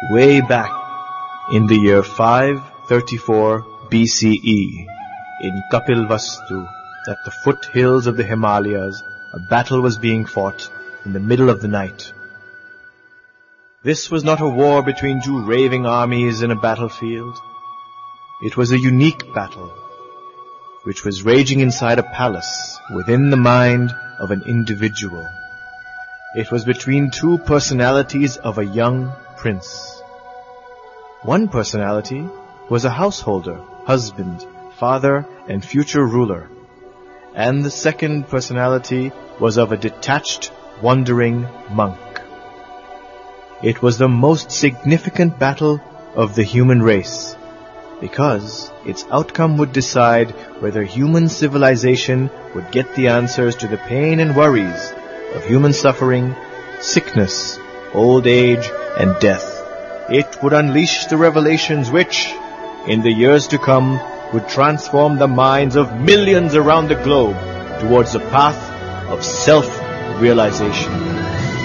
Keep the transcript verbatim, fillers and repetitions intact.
way back in the year five thirty-four B C E, in Kapilvastu, at the foothills of the Himalayas, a battle was being fought in the middle of the night. This was not a war between two raving armies in a battlefield. It was a unique battle, which was raging inside a palace within the mind of an individual. It was between two personalities of a young prince. One personality was a householder, husband, father, and future ruler. And the second personality was of a detached, wandering monk. It was the most significant battle of the human race, because its outcome would decide whether human civilization would get the answers to the pain and worries of human suffering, sickness, old age, and death. It would unleash the revelations which, in the years to come, would transform the minds of millions around the globe towards the path of self-realization.